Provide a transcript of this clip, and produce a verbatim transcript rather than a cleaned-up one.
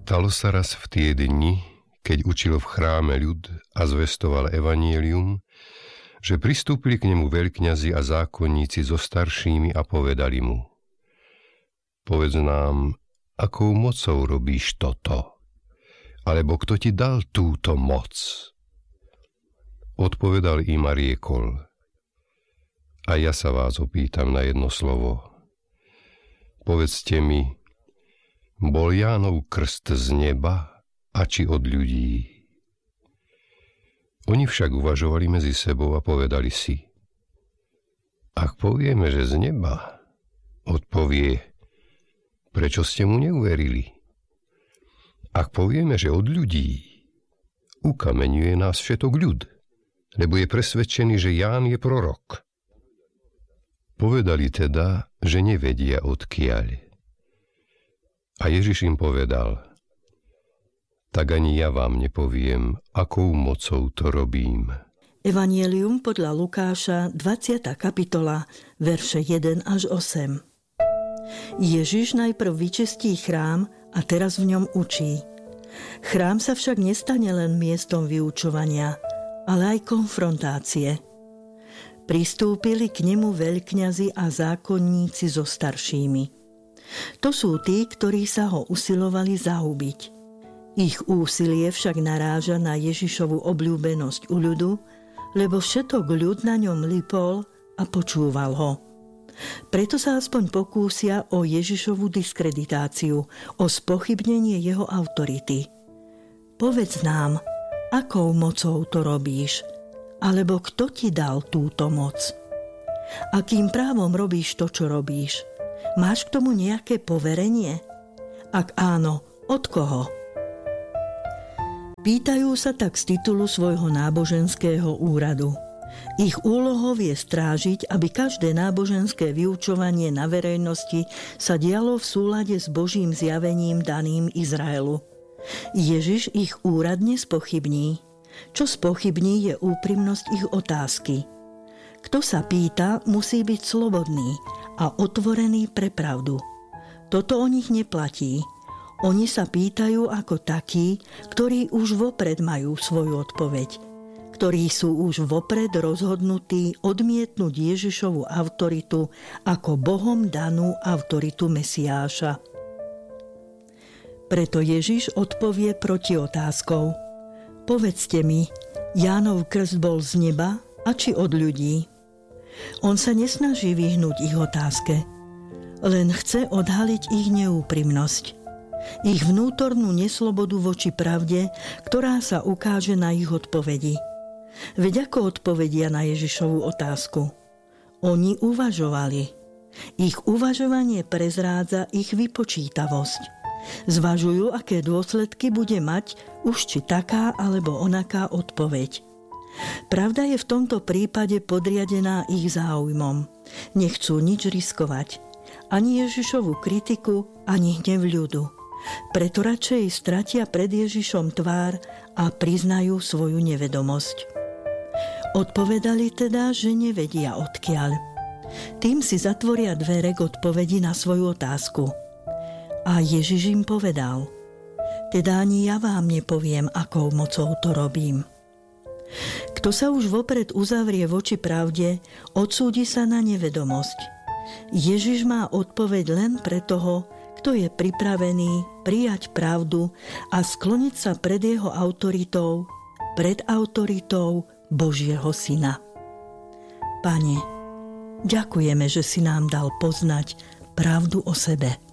Stalo sa raz v tie dni, keď učil v chráme ľud a zvestoval evanjelium, že pristúpili k nemu veľkňazi a zákonníci so staršími a povedali mu: Povedz nám, akou mocou robíš toto? Alebo kto ti dal túto moc? Odpovedal im a riekol: A ja sa vás opýtam na jedno slovo. Povedzte mi, bol Jánov krst z neba, a či od ľudí? Oni však uvažovali medzi sebou a povedali si: Ak povieme, že z neba, odpovie: Prečo ste mu neuverili? Ak povieme, že od ľudí, ukameňuje nás všetok ľud, lebo je presvedčený, že Ján je prorok. Povedali teda, že nevedia odkiaľ. A Ježiš im povedal: Tak ani ja vám nepoviem, akou mocou to robím. Evanjelium podľa Lukáša, dvadsiata kapitola, verše jeden až osem. Ježiš najprv vyčistí chrám a teraz v ňom učí. Chrám sa však nestane len miestom vyučovania, ale aj konfrontácie. Pristúpili k nemu veľkňazi a zákonníci so staršími. To sú tí, ktorí sa ho usilovali zahubiť. Ich úsilie však naráža na Ježišovu obľúbenosť u ľudu, lebo všetok ľud na ňom lipol a počúval ho. Preto sa aspoň pokúsia o Ježišovu diskreditáciu, o spochybnenie jeho autority. Povedz nám, akou mocou to robíš, alebo kto ti dal túto moc? Akým právom robíš to, čo robíš? Máš k tomu nejaké poverenie? Ak áno, od koho? Pýtajú sa tak z titulu svojho náboženského úradu. Ich úlohou je strážiť, aby každé náboženské vyučovanie na verejnosti sa dialo v súlade s Božím zjavením daným Izraelu. Ježiš ich úrad nespochybní. Čo spochybní, je úprimnosť ich otázky. Kto sa pýta, musí byť slobodný a otvorený pre pravdu. Toto o nich neplatí. Oni sa pýtajú ako takí, ktorí už vopred majú svoju odpoveď, ktorí sú už vopred rozhodnutí odmietnúť Ježišovu autoritu ako Bohom danú autoritu Mesiáša. Preto Ježiš odpovie proti otázkou: Povedzte mi, Jánov krst bol z neba, a či od ľudí? On sa nesnaží vyhnúť ich otázke, len chce odhaliť ich neúprimnosť, ich vnútornú neslobodu voči pravde, ktorá sa ukáže na ich odpovedi. Veď ako odpovedia na Ježišovu otázku? Oni uvažovali. Ich uvažovanie prezrádza ich vypočítavosť. Zvažujú, aké dôsledky bude mať už či taká alebo onaká odpoveď. Pravda je v tomto prípade podriadená ich záujmom. Nechcú nič riskovať. Ani Ježišovu kritiku, ani hnev ľudu. Preto radšej stratia pred Ježišom tvár a priznajú svoju nevedomosť. Odpovedali teda, že nevedia odkiaľ. Tým si zatvoria dvere k odpovedi na svoju otázku. A Ježiš im povedal: Teda ani ja vám nepoviem, akou mocou to robím. Kto sa už vopred uzavrie voči pravde, odsúdi sa na nevedomosť. Ježiš má odpoveď len pre toho, kto je pripravený prijať pravdu a skloniť sa pred jeho autoritou, pred autoritou Božieho Syna. Pane, ďakujeme, že si nám dal poznať pravdu o sebe.